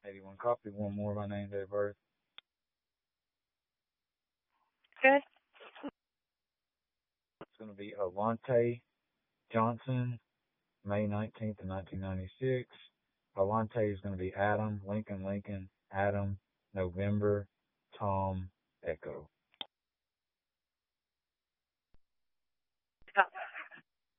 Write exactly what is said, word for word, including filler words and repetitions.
eighty-one copy. One more, my name, date of birth. Good. It's going to be Alante Johnson, May nineteenth of nineteen ninety-six. Alante is going to be Adam, Lincoln, Lincoln, Adam, November, Tom, Echo.